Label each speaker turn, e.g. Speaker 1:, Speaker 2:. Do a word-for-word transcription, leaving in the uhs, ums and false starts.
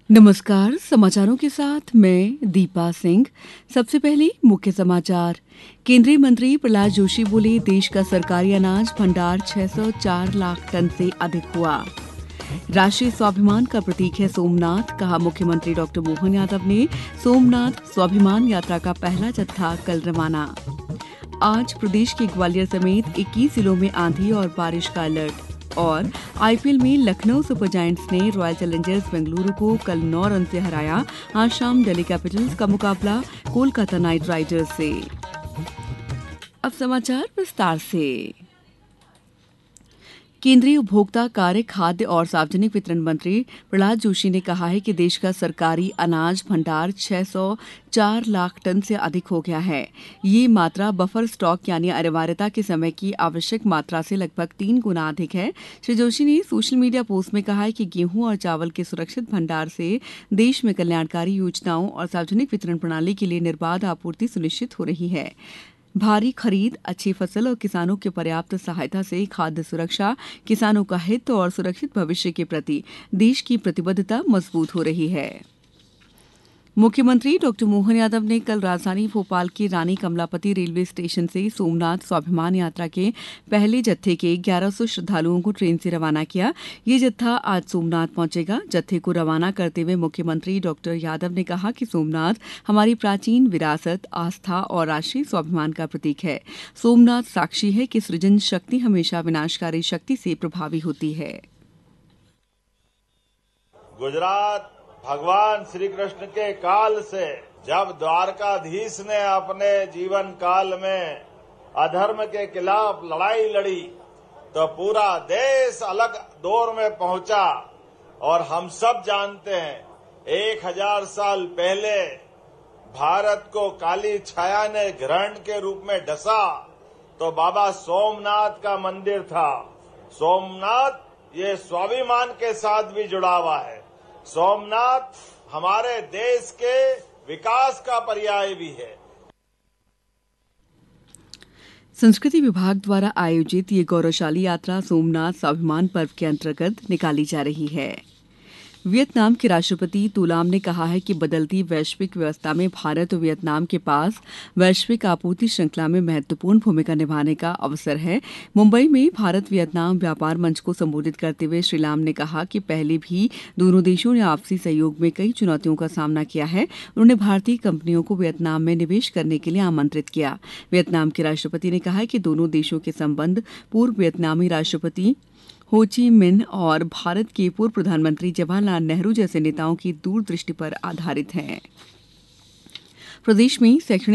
Speaker 1: नमस्कार। समाचारों के साथ मैं दीपा सिंह। सबसे पहले मुख्य समाचार। केंद्रीय मंत्री प्रहलाद जोशी बोले, देश का सरकारी अनाज भंडार छह सौ चार लाख टन से अधिक हुआ। राष्ट्रीय स्वाभिमान का प्रतीक है सोमनाथ, कहा मुख्यमंत्री डॉक्टर मोहन यादव ने। सोमनाथ स्वाभिमान यात्रा का पहला जत्था कल रवाना। आज प्रदेश के ग्वालियर समेत इक्कीस जिलों में आंधी और बारिश का अलर्ट। और आईपीएल में लखनऊ सुपर जायंट्स ने रॉयल चैलेंजर्स बेंगलुरु को कल नौ रन से हराया। आज शाम दिल्ली कैपिटल्स का मुकाबला कोलकाता नाइट राइडर्स से। अब समाचार विस्तार से। केंद्रीय उपभोक्ता कार्य, खाद्य और सार्वजनिक वितरण मंत्री प्रहलाद जोशी ने कहा है कि देश का सरकारी अनाज भंडार छह सौ चार लाख टन से अधिक हो गया है। ये मात्रा बफर स्टॉक यानी अनिवार्यता के समय की आवश्यक मात्रा से लगभग तीन गुना अधिक है। श्री जोशी ने सोशल मीडिया पोस्ट में कहा है कि गेहूं और चावल के सुरक्षित भंडार से देश में कल्याणकारी योजनाओं और सार्वजनिक वितरण प्रणाली के लिए निर्बाध आपूर्ति सुनिश्चित हो रही है। भारी खरीद, अच्छी फसल और किसानों की पर्याप्त सहायता से खाद्य सुरक्षा, किसानों का हित और सुरक्षित भविष्य के प्रति देश की प्रतिबद्धता मजबूत हो रही है। मुख्यमंत्री डॉक्टर मोहन यादव ने कल राजधानी भोपाल के रानी कमलापति रेलवे स्टेशन से सोमनाथ स्वाभिमान यात्रा के पहले जत्थे के ग्यारह सौ श्रद्धालुओं को ट्रेन से रवाना किया। ये जत्था आज सोमनाथ पहुंचेगा। जत्थे को रवाना करते हुए मुख्यमंत्री डॉक्टर यादव ने कहा कि सोमनाथ हमारी प्राचीन विरासत, आस्था और राष्ट्रीय स्वाभिमान का प्रतीक है। सोमनाथ साक्षी है कि सृजन शक्ति हमेशा विनाशकारी शक्ति से प्रभावी होती है।
Speaker 2: गुजरात भगवान श्री कृष्ण के काल से जब द्वारकाधीश ने अपने जीवन काल में अधर्म के खिलाफ लड़ाई लड़ी तो पूरा देश अलग दौर में पहुंचा। और हम सब जानते हैं एक हजार साल पहले भारत को काली छाया ने ग्रहण के रूप में डसा तो बाबा सोमनाथ का मंदिर था। सोमनाथ ये स्वाभिमान के साथ भी जुड़ा हुआ है। सोमनाथ हमारे देश के विकास का पर्याय भी है।
Speaker 1: संस्कृति विभाग द्वारा आयोजित ये गौरवशाली यात्रा सोमनाथ स्वाभिमान पर्व के अंतर्गत निकाली जा रही है। वियतनाम के राष्ट्रपति तुलाम ने कहा है कि बदलती वैश्विक व्यवस्था में भारत और वियतनाम के पास वैश्विक आपूर्ति श्रृंखला में महत्वपूर्ण भूमिका निभाने का अवसर है। मुंबई में भारत वियतनाम व्यापार मंच को संबोधित करते हुए श्री लाम ने कहा कि पहले भी दोनों देशों ने आपसी सहयोग में कई चुनौतियों का सामना किया है। उन्होंने भारतीय कंपनियों को वियतनाम में निवेश करने के लिए आमंत्रित किया। वियतनाम के राष्ट्रपति ने कहा कि दोनों देशों के संबंध पूर्व वियतनामी राष्ट्रपति हो ची मिन्ह और भारत के पूर्व प्रधानमंत्री जवाहरलाल नेहरू जैसे नेताओं की दूरदृष्टि पर आधारित हैं। प्रदेश में शैक्षणिक